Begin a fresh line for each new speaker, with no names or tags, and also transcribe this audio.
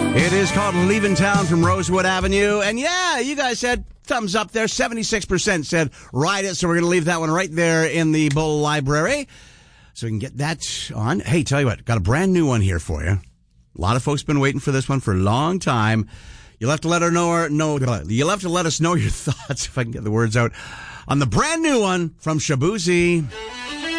It is called Leaving Town from Rosewood Avenue. And yeah, you guys said thumbs up there. 76% said ride it. So we're going to leave that one right there in the Bull Library so we can get that on. Hey, tell you what, got a brand new one here for you. A lot of folks been waiting for this one for a long time. You'll have to let her know. You'll have to let us know your thoughts, if I can get the words out, on the brand new one from Shaboozey.